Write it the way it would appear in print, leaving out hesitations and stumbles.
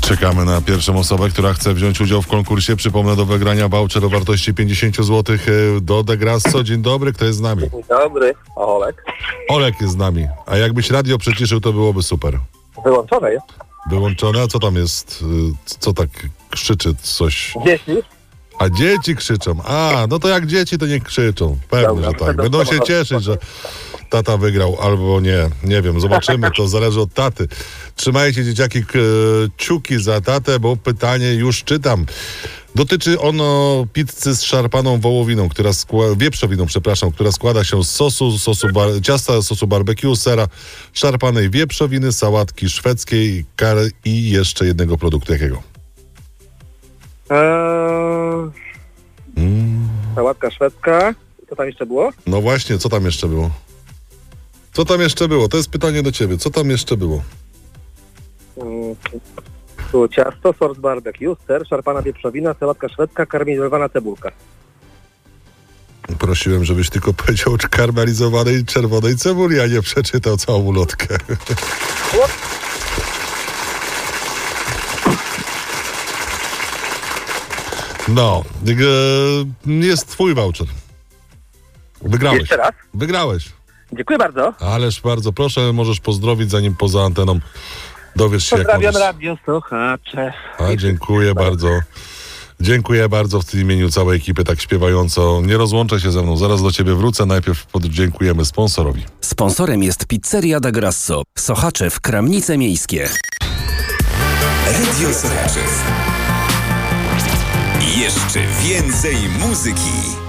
Czekamy na pierwszą osobę, która chce wziąć udział w konkursie. Przypomnę, do wygrania voucher o wartości 50 zł do De Grasso. Dzień dobry, kto jest z nami? Dzień dobry, Olek. Olek jest z nami. A jakbyś radio przyciszył, to byłoby super. Wyłączone jest. Wyłączone? A co tam jest? Co tak krzyczy coś? Dzieci? A dzieci krzyczą. A, no to jak dzieci, to nie krzyczą. Pewnie, Dobra, że tak. Będą się cieszyć, że tata wygrał albo nie. Nie wiem, zobaczymy. To zależy od taty. Trzymajcie, dzieciaki, kciuki za tatę, bo pytanie już czytam. Dotyczy ono pizzy z szarpaną wołowiną, wieprzowiną, która składa się z ciasta, sosu barbecue, sera, szarpanej wieprzowiny, sałatki szwedzkiej, kary i jeszcze jednego produktu. Jakiego? Sałatka szwedzka. Co tam jeszcze było? No właśnie, co tam jeszcze było? Co tam jeszcze było? To jest pytanie do ciebie. Co tam jeszcze było? Było ciasto, sos barbecue, ser, szarpana wieprzowina, sałatka szwedzka, karmelizowana cebulka. Prosiłem, żebyś tylko powiedział karmelizowanej czerwonej cebuli, a nie przeczytał całą ulotkę. No, jest twój voucher. Wygrałeś. Jeszcze raz? Wygrałeś. Dziękuję bardzo. Ależ bardzo proszę, możesz pozdrowić, zanim poza anteną dowiesz się, Pozdrawiam jak możesz. radio, słuchacze. A, dziękuję bardzo. Dziękuję bardzo w imieniu całej ekipy, tak śpiewająco. Nie rozłączaj się ze mną, zaraz do ciebie wrócę. Najpierw podziękujemy sponsorowi. Sponsorem jest Pizzeria Da Grasso, Sochaczew, Kramnice Miejskie. Radio Sochaczew. Jeszcze więcej muzyki.